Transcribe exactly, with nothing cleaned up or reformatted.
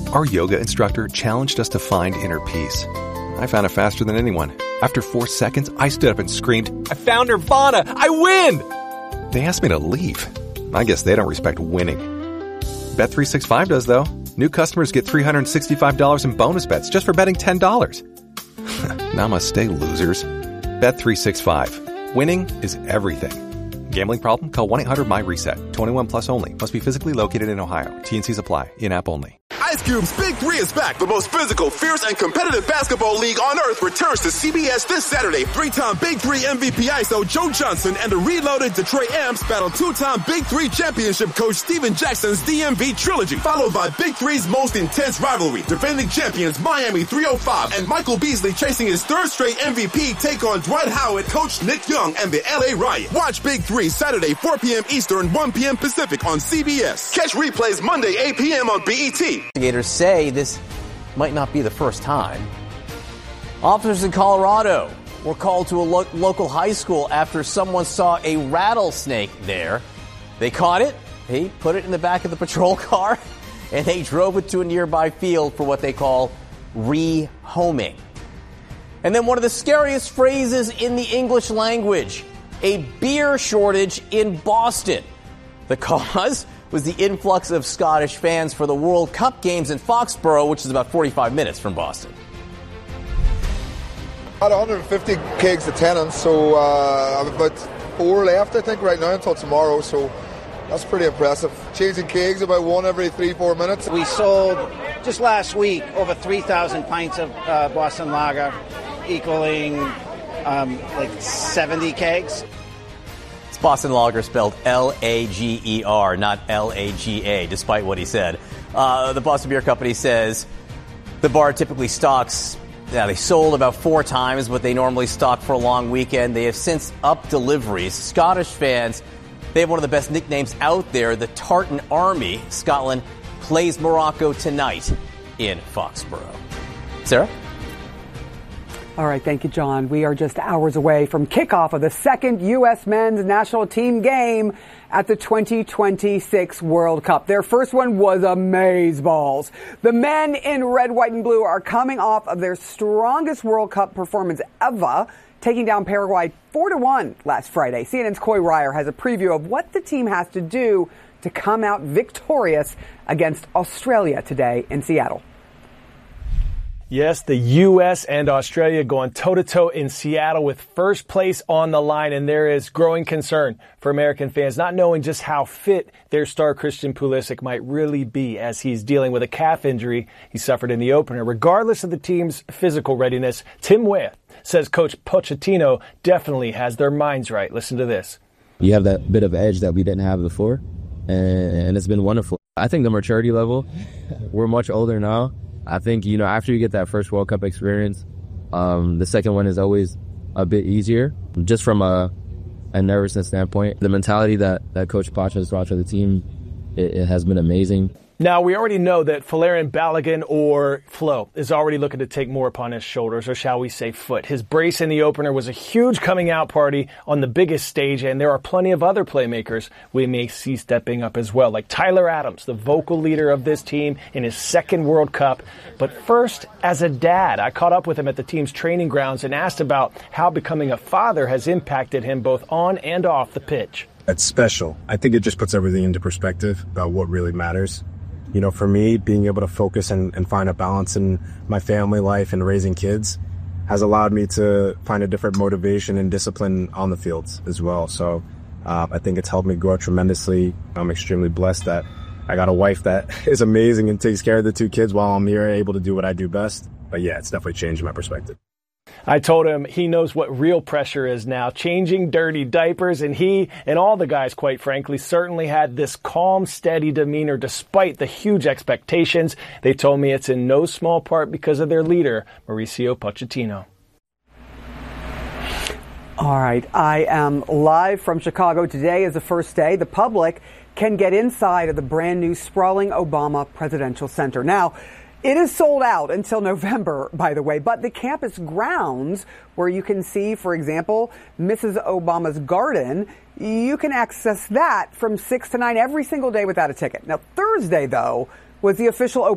Our yoga instructor challenged us to find inner peace. I found it faster than anyone. After four seconds, I stood up and screamed, "I found Nirvana! I win!" They asked me to leave. I guess they don't respect winning. Bet three sixty-five does, though. New customers get three hundred sixty-five dollars in bonus bets just for betting ten dollars. Namaste, losers. Bet three sixty-five. Winning is everything. Gambling problem? Call one eight hundred my reset. twenty-one plus only. Must be physically located in Ohio. T and Cs apply. In-app only. Ice Cube's Big Three is back. The most physical, fierce, and competitive basketball league on earth returns to C B S this Saturday. Three-time Big Three M V P I S O Joe Johnson and the reloaded Detroit Amps battle two-time Big Three championship coach Steven Jackson's D M V trilogy, followed by Big Three's most intense rivalry. Defending champions Miami three oh five and Michael Beasley chasing his third straight M V P take on Dwight Howard, Coach Nick Young, and the L A Riot. Watch Big Three Saturday, four p.m. Eastern, one p.m. Pacific on C B S. Catch replays Monday, eight p.m. on B E T. Investigators say this might not be the first time. Officers in Colorado were called to a lo- local high school after someone saw a rattlesnake there. They caught it, they put it in the back of the patrol car, and they drove it to a nearby field for what they call rehoming. And then one of the scariest phrases in the English language, a beer shortage in Boston. The cause was the influx of Scottish fans for the World Cup games in Foxborough, which is about forty-five minutes from Boston. Had one hundred fifty kegs of tenants, so uh, I have about four left, I think, right now until tomorrow, so that's pretty impressive. Changing kegs about one every three, four minutes. We sold, just last week, over three thousand pints of uh, Boston Lager, equaling um, like seventy kegs. Boston Lager spelled L A G E R, not L A G A, despite what he said. Uh, the Boston Beer Company says the bar typically stocks, yeah, they sold about four times what they normally stock for a long weekend. They have since upped deliveries. Scottish fans, they have one of the best nicknames out there, the Tartan Army. Scotland plays Morocco tonight in Foxborough. Sarah? All right, thank you, John. We are just hours away from kickoff of the second U S men's national team game at the twenty twenty-six World Cup. Their first one was amazeballs. The men in red, white, and blue are coming off of their strongest World Cup performance ever, taking down Paraguay four to one last Friday. C N N's Coy Ryer has a preview of what the team has to do to come out victorious against Australia today in Seattle. Yes, the U S and Australia going toe-to-toe in Seattle with first place on the line, and there is growing concern for American fans not knowing just how fit their star Christian Pulisic might really be as he's dealing with a calf injury he suffered in the opener. Regardless of the team's physical readiness, Tim Weah says Coach Pochettino definitely has their minds right. Listen to this. You have that bit of edge that we didn't have before, and it's been wonderful. I think the maturity level, we're much older now. I think, you know, after you get that first World Cup experience, um, the second one is always a bit easier, just from a, a nervousness standpoint. The mentality that, that Coach Poch has brought to the team, it, it has been amazing. Now, we already know that Folarin Balogun, or Flo, is already looking to take more upon his shoulders, or shall we say foot. His brace in the opener was a huge coming out party on the biggest stage, and there are plenty of other playmakers we may see stepping up as well, like Tyler Adams, the vocal leader of this team in his second World Cup. But first, as a dad, I caught up with him at the team's training grounds and asked about how becoming a father has impacted him both on and off the pitch. It's special. I think it just puts everything into perspective about what really matters. You know, for me, being able to focus and, and find a balance in my family life and raising kids has allowed me to find a different motivation and discipline on the fields as well. So uh, I think it's helped me grow tremendously. I'm extremely blessed that I got a wife that is amazing and takes care of the two kids while I'm here able to do what I do best. But yeah, it's definitely changed my perspective. I told him he knows what real pressure is now, changing dirty diapers, and he and all the guys, quite frankly, certainly had this calm, steady demeanor despite the huge expectations. They told me it's in no small part because of their leader, Mauricio Pochettino. All right, I am live from Chicago. Today is the first day the public can get inside of the brand new sprawling Obama Presidential Center. Now, it is sold out until November, by the way, but the campus grounds where you can see, for example, Missus Obama's garden, you can access that from six to nine every single day without a ticket. Now, Thursday, though, was the official opening.